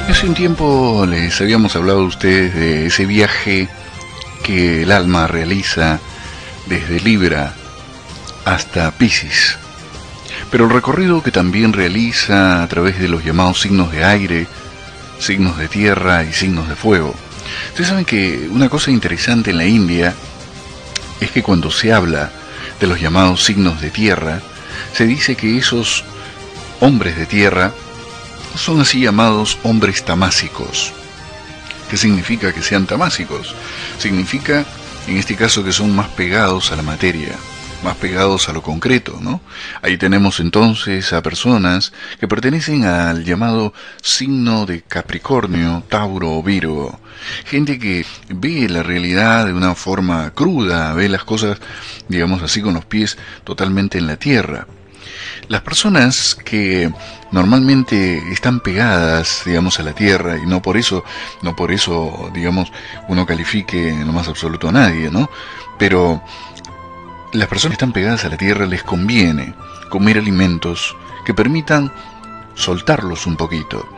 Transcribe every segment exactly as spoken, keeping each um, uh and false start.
Hace un tiempo les habíamos hablado a ustedes de ese viaje que el alma realiza desde Libra hasta Piscis, pero el recorrido que también realiza a través de los llamados signos de aire, signos de tierra y signos de fuego. Ustedes saben que una cosa interesante en la India es que cuando se habla de los llamados signos de tierra, se dice que esos hombres de tierra son así llamados hombres tamásicos. ¿Qué significa que sean tamásicos? Significa, en este caso, que son más pegados a la materia, más pegados a lo concreto, ¿no? Ahí tenemos entonces a personas que pertenecen al llamado signo de Capricornio, Tauro o Virgo. Gente que ve la realidad de una forma cruda, ve las cosas, digamos así, con los pies totalmente en la tierra. Las personas que normalmente están pegadas, digamos, a la tierra, y no por eso, no por eso, digamos, uno califique en lo más absoluto a nadie, ¿no? Pero las personas que están pegadas a la tierra les conviene comer alimentos que permitan soltarlos un poquito.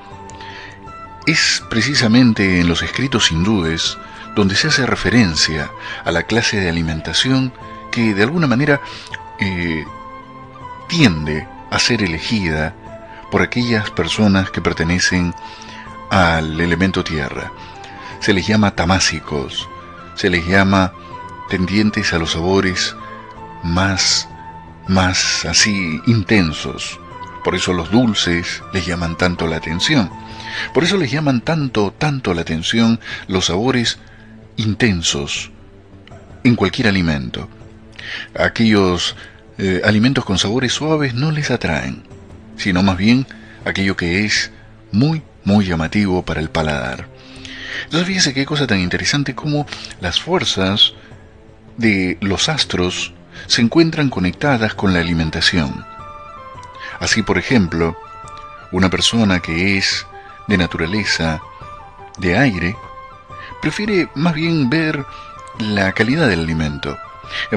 Es precisamente en los escritos hindúes donde se hace referencia a la clase de alimentación que de alguna manera eh, tiende a ser elegida por aquellas personas que pertenecen al elemento tierra. Se les llama tamásicos, se les llama tendientes a los sabores más, más así intensos. Por eso los dulces les llaman tanto la atención. Por eso les llaman tanto, tanto la atención los sabores intensos en cualquier alimento. Aquellos eh, alimentos con sabores suaves no les atraen, sino más bien aquello que es muy, muy llamativo para el paladar. Entonces fíjense qué cosa tan interesante como las fuerzas de los astros se encuentran conectadas con la alimentación. Así, por ejemplo, una persona que es de naturaleza de aire prefiere más bien ver la calidad del alimento.